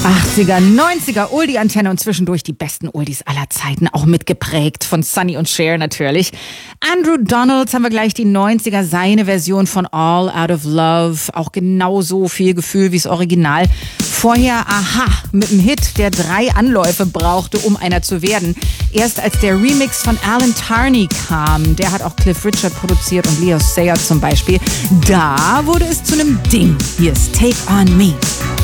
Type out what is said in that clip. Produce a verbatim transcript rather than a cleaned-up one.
achtziger, neunziger Oldie-Antenne und zwischendurch die besten Oldies aller Zeiten, auch mitgeprägt von Sonny und Cher natürlich. Andrew Donalds haben wir gleich die neunziger, seine Version von All Out of Love, auch genauso viel Gefühl wie das Original. Vorher Aha mit einem Hit, der drei Anläufe brauchte, um einer zu werden. Erst als der Remix von Alan Tarney kam, der hat auch Cliff Richard produziert und Leo Sayer zum Beispiel, da wurde es zu einem Ding. Hier ist Take On Me.